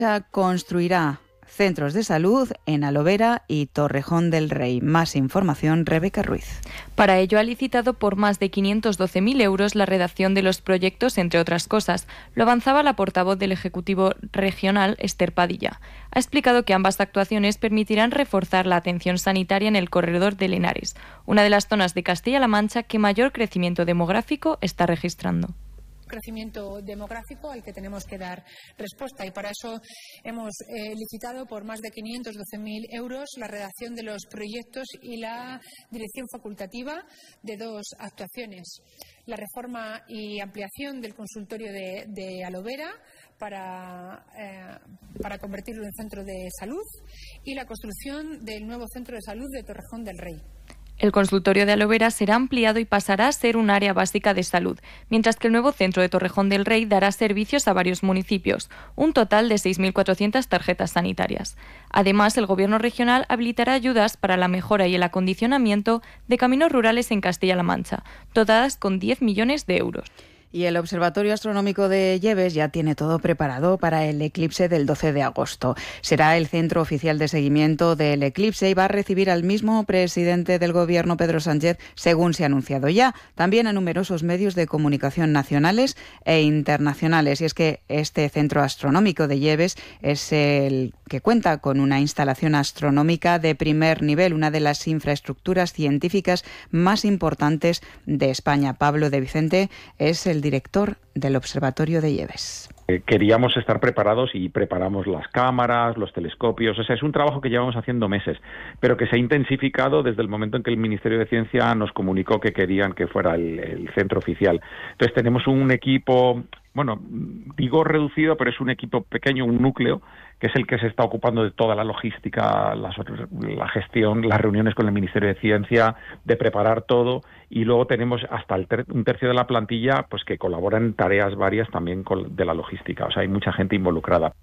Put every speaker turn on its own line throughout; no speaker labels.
construirá centros de salud en Alovera y Torrejón del Rey. Más información, Rebeca Ruiz.
Para ello ha licitado por más de 512.000 euros la redacción de los proyectos, entre otras cosas. Lo avanzaba la portavoz del Ejecutivo Regional, Esther Padilla. Ha explicado que ambas actuaciones permitirán reforzar la atención sanitaria en el corredor del Henares, una de las zonas de Castilla-La Mancha que mayor crecimiento demográfico está registrando.
Crecimiento demográfico al que tenemos que dar respuesta, y para eso hemos licitado por más de 512.000 euros la redacción de los proyectos y la dirección facultativa de dos actuaciones: la reforma y ampliación del consultorio de Alovera para convertirlo en centro de salud, y la construcción del nuevo centro de salud de Torrejón del Rey.
El consultorio de Alovera será ampliado y pasará a ser un área básica de salud, mientras que el nuevo centro de Torrejón del Rey dará servicios a varios municipios, un total de 6.400 tarjetas sanitarias. Además, el Gobierno regional habilitará ayudas para la mejora y el acondicionamiento de caminos rurales en Castilla-La Mancha, dotadas con 10 millones de euros.
Y el Observatorio Astronómico de Lleves ya tiene todo preparado para el eclipse del 12 de agosto. Será el centro oficial de seguimiento del eclipse y va a recibir al mismo presidente del Gobierno, Pedro Sánchez, según se ha anunciado ya. También a numerosos medios de comunicación nacionales e internacionales. Y es que este centro astronómico de Lleves es el que cuenta con una instalación astronómica de primer nivel, una de las infraestructuras científicas más importantes de España. Pablo de Vicente es el director del Observatorio de Lleves.
Queríamos estar preparados y preparamos las cámaras, los telescopios. O sea, es un trabajo que llevamos haciendo meses, pero que se ha intensificado desde el momento en que el Ministerio de Ciencia nos comunicó que querían que fuera el centro oficial. Entonces tenemos un equipo, bueno, digo reducido, pero es un equipo pequeño, un núcleo, que es el que se está ocupando de toda la logística, la gestión, las reuniones con el Ministerio de Ciencia, de preparar todo, y luego tenemos hasta un tercio de la plantilla pues que colabora en tareas varias también de la logística. O sea, hay mucha gente involucrada.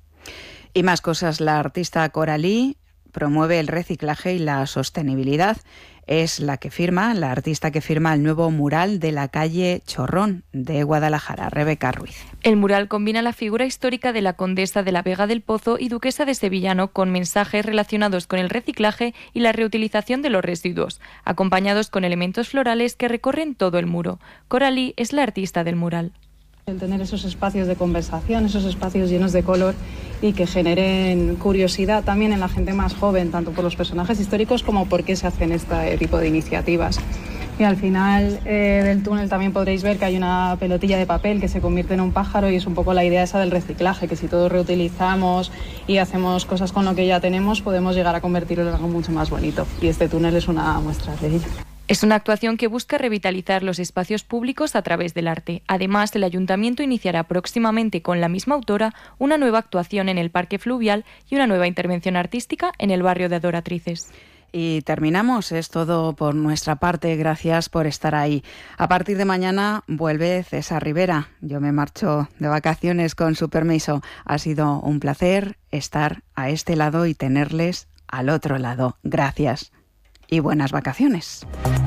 Y más cosas. La artista Coralí promueve el reciclaje y la sostenibilidad. Es la artista que firma el nuevo mural de la calle Chorrón de Guadalajara. Rebeca Ruiz.
El mural combina la figura histórica de la condesa de la Vega del Pozo y duquesa de Sevillano con mensajes relacionados con el reciclaje y la reutilización de los residuos, acompañados con elementos florales que recorren todo el muro. Coralí es la artista del mural.
El tener esos espacios de conversación, esos espacios llenos de color y que generen curiosidad también en la gente más joven, tanto por los personajes históricos como por qué se hacen este tipo de iniciativas. Y al final del túnel también podréis ver que hay una pelotilla de papel que se convierte en un pájaro, y es un poco la idea esa del reciclaje, que si todos reutilizamos y hacemos cosas con lo que ya tenemos, podemos llegar a convertirlo en algo mucho más bonito. Y este túnel es una muestra de ello.
Es una actuación que busca revitalizar los espacios públicos a través del arte. Además, el Ayuntamiento iniciará próximamente con la misma autora una nueva actuación en el Parque Fluvial y una nueva intervención artística en el barrio de Adoratrices.
Y terminamos. Es todo por nuestra parte. Gracias por estar ahí. A partir de mañana vuelve César Rivera. Yo me marcho de vacaciones con su permiso. Ha sido un placer estar a este lado y tenerles al otro lado. Gracias y buenas vacaciones.